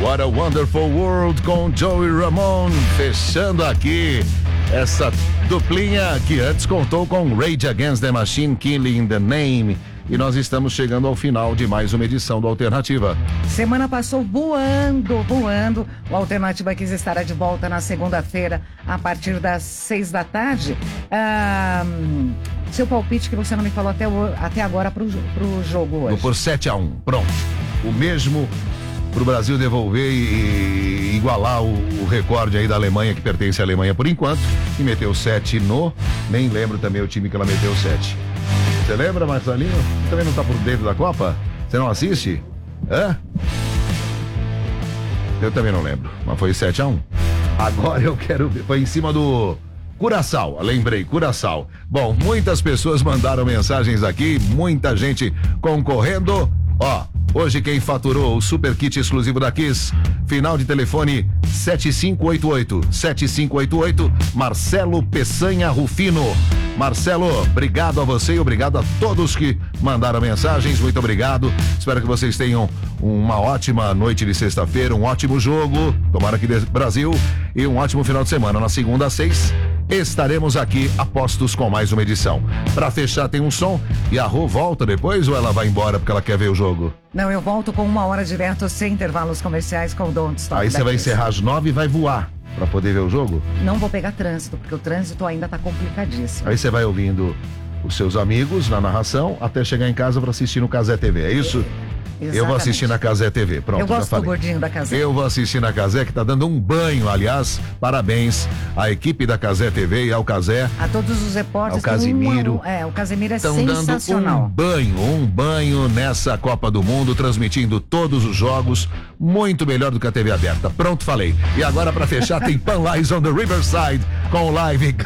What a Wonderful World com Joey Ramone, fechando aqui essa duplinha que antes contou com Rage Against the Machine, Killing the Name. E nós estamos chegando ao final de mais uma edição do Alternativa. Semana passou voando. O Alternativa Kiss estará de volta na segunda-feira, a partir das 6 da tarde. Seu palpite que você não me falou até agora pro jogo hoje. Vou por 7-1, pronto. O mesmo pro Brasil devolver e igualar o recorde aí da Alemanha, que pertence à Alemanha por enquanto, e meteu 7 nem lembro também o time que ela meteu 7. Você lembra, Marcelinho? Você também não tá por dentro da Copa? Você não assiste? Hã? Eu também não lembro, mas foi 7-1. Agora eu quero ver. Foi em cima do Curaçao, lembrei, Curaçao. Bom, muitas pessoas mandaram mensagens aqui, muita gente concorrendo. Ó, hoje quem faturou o super kit exclusivo da Kiss, final de telefone 7588, Marcelo Peçanha Rufino. Marcelo, obrigado a você e obrigado a todos que mandaram mensagens, muito obrigado. Espero que vocês tenham uma ótima noite de sexta-feira, um ótimo jogo, tomara que dê Brasil, e um ótimo final de semana. Na segunda às 6, estaremos aqui a postos com mais uma edição. Pra fechar tem um som, e a Rô volta depois ou ela vai embora porque ela quer ver o jogo? Não, eu volto com 1 hora direto, sem intervalos comerciais, com o Don't Stop. Aí você vai encerrar às 9 e vai voar pra poder ver o jogo? Não vou pegar trânsito, porque o trânsito ainda tá complicadíssimo. Aí você vai ouvindo os seus amigos na narração até chegar em casa pra assistir no Cazé TV, é isso? Exatamente. Eu vou assistir na Cazé TV, pronto, eu já gosto falei. do gordinho da Cazé. Eu vou assistir na Cazé, que tá dando um banho, aliás, parabéns à equipe da Cazé TV e ao Cazé. A todos os repórteres. Ao Casimiro. O Casimiro é Estão sensacional. dando um banho nessa Copa do Mundo, transmitindo todos os jogos, muito melhor do que a TV aberta. Pronto, falei. E agora, pra fechar, tem Pan Lies on the Riverside, com o live